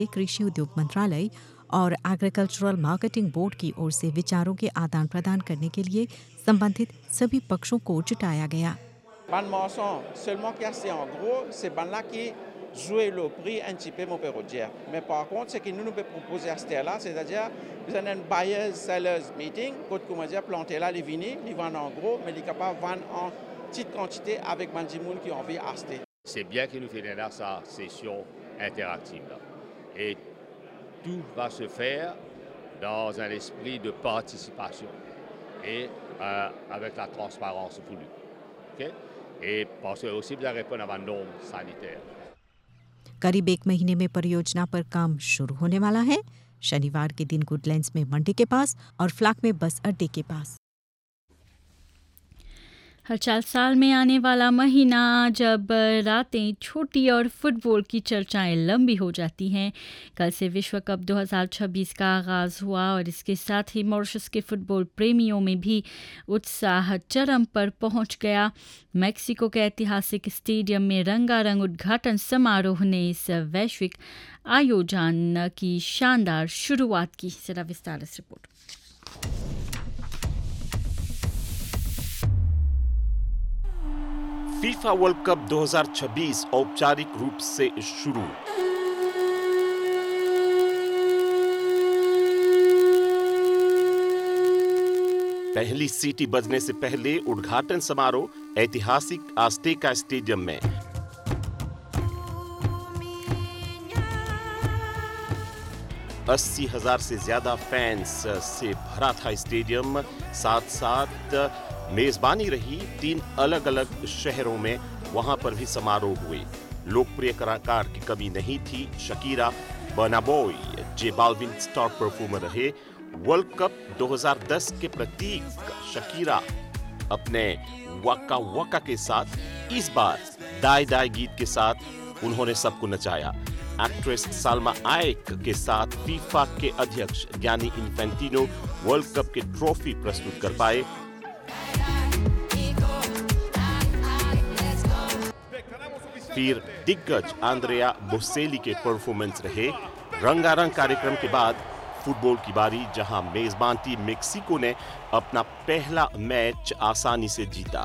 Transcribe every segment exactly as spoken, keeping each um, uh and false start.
कृषि उद्योग मंत्रालय और एग्रीकल्चरल मार्केटिंग बोर्ड की ओर से विचारों के आदान प्रदान करने के लिए संबंधित सभी पक्षों को जुटाया गया। Ban maçon, seulement qui c'est en gros, c'est ban là qui joue le prix un petit peu mon pérodière. Mais par contre, ce que nous nous pouvons proposer à ce là, c'est-à-dire, vous avez un buyers sellers meeting, quand comment dire planter là les vignes, ils vendent en gros, mais ils sont capables de vendre en petite quantité avec Bandimoun qui ont envie d'acheter. C'est bien que nous faisons sa session interactive là. Et tout va se faire dans un esprit de participation et euh, avec la transparence voulue. Okay? Et parce que aussi bien répondre à nos normes sanitaires. करीब एक महीने में परियोजना पर काम शुरू होने वाला है। शनिवार के दिन गुडलैंड्स में मंडी के पास और फ्लाक में बस अड्डे के पास। हर चार साल में आने वाला महीना जब रातें छोटी और फुटबॉल की चर्चाएं लंबी हो जाती हैं। कल से विश्व कप दो हज़ार छब्बीस का आगाज़ हुआ और इसके साथ ही मॉरिशस के फुटबॉल प्रेमियों में भी उत्साह चरम पर पहुंच गया। मेक्सिको के ऐतिहासिक स्टेडियम में रंगारंग उद्घाटन समारोह ने इस वैश्विक आयोजन की शानदार शुरुआत की। जरा विस्तार से रिपोर्ट। फीफा वर्ल्ड कप दो हज़ार छब्बीस औपचारिक रूप से शुरू। पहली सीटी बजने से पहले उद्घाटन समारोह ऐतिहासिक आस्टेका स्टेडियम में। अस्सी हजार से ज्यादा फैंस से भरा था स्टेडियम। साथ साथ मेजबानी रही तीन अलग अलग शहरों में, वहां पर भी समारोह हुए। लोकप्रिय कलाकार की कमी नहीं थी। शकीरा, बर्ना बॉय, जे बाल्विन स्टार परफॉर्मर रहे। वर्ल्ड कप दो हज़ार दस के प्रतीक शकीरा अपने वक्का वक्का के साथ, इस बार दाई दाई गीत के साथ उन्होंने सबको नचाया। एक्ट्रेस साल्मा आयक के साथ फीफा के अध्यक्ष गियानी इन्फेंटिनो वर्ल्ड कप के ट्रॉफी प्रस्तुत कर पाए। फिर दिग्गज आंद्रेया बोसेली के परफॉर्मेंस रहे। रंगारंग कार्यक्रम के बाद फुटबॉल की बारी, जहां मेजबान टीम मेक्सिको ने अपना पहला मैच आसानी से जीता।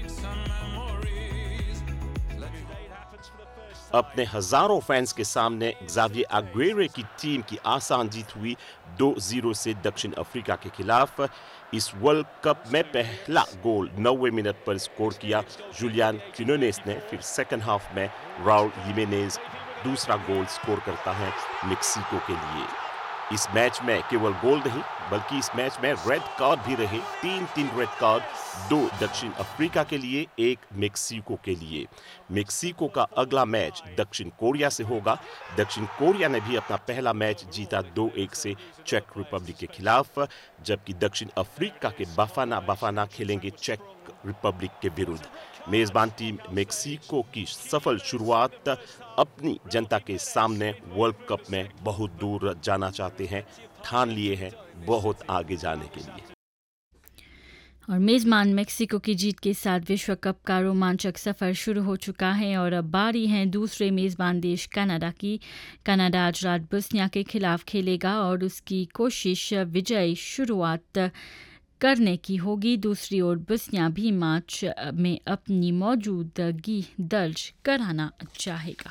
अपने हजारों फैंस के सामने ज़ावियर अग्वेरो की टीम की आसान जीत हुई दो शून्य से दक्षिण अफ्रीका के खिलाफ। इस वर्ल्ड कप में पहला गोल नौवे मिनट पर स्कोर किया जुलियन क्विनोनेस ने। फिर सेकंड हाफ में राउल हिमेनेज दूसरा गोल स्कोर करता है मेक्सिको के लिए। इस मैच में केवल गोल नहीं, बल्कि इस मैच में रेड कार्ड भी रहे। तीन तीन रेड कार्ड, दो दक्षिण अफ्रीका के लिए, एक मेक्सिको के लिए। मेक्सिको का अगला मैच दक्षिण कोरिया से होगा। दक्षिण कोरिया ने भी अपना पहला मैच जीता दो एक से चेक रिपब्लिक के खिलाफ, जबकि दक्षिण अफ्रीका के बाफाना बाफाना खेलेंगे चेक रिपब्लिक के विरुद्ध। मेजबान टीम मेक्सिको की सफल शुरुआत अपनी जनता के सामने वर्ल्ड कप में बहुत दूर जाना चाहते हैं, ठान लिए हैं बहुत आगे जाने के लिए। और मेज़बान मेक्सिको की जीत के साथ विश्व कप का रोमांचक सफ़र शुरू हो चुका है और अब बारी है दूसरे मेज़बान देश कनाडा की। कनाडा आज रात बोस्निया के खिलाफ खेलेगा और उसकी कोशिश विजयी शुरुआत करने की होगी। दूसरी ओर बोस्निया भी मैच में अपनी मौजूदगी दर्ज कराना चाहेगा।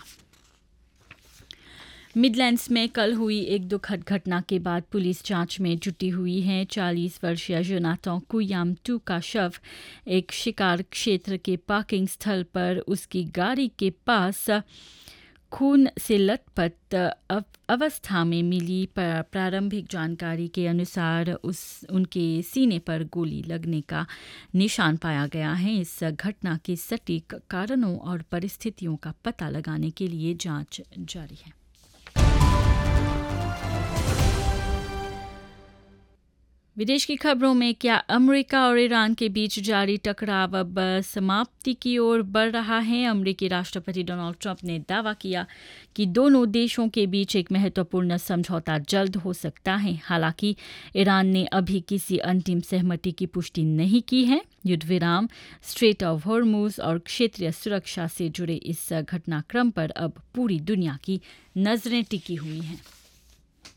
मिडलैंड्स में कल हुई एक दुखद घटना के बाद पुलिस जांच में जुटी हुई है। चालीस वर्षीय जोनाथन कुयामटू का शव एक शिकार क्षेत्र के पार्किंग स्थल पर उसकी गाड़ी के पास खून से लथपथ अवस्था में मिली। प्रारंभिक जानकारी के अनुसार उस उनके सीने पर गोली लगने का निशान पाया गया है। इस घटना के सटीक कारणों और परिस्थितियों का पता लगाने के लिए जांच जारी है। विदेश की खबरों में क्या अमेरिका और ईरान के बीच जारी टकराव अब समाप्ति की ओर बढ़ रहा है। अमेरिकी राष्ट्रपति डोनाल्ड ट्रंप ने दावा किया कि दोनों देशों के बीच एक महत्वपूर्ण समझौता जल्द हो सकता है। हालांकि ईरान ने अभी किसी अंतिम सहमति की पुष्टि नहीं की है। युद्ध विराम, स्ट्रेट ऑफ हॉर्मुज और क्षेत्रीय सुरक्षा से जुड़े इस घटनाक्रम पर अब पूरी दुनिया की नजरें टिकी हुई हैं।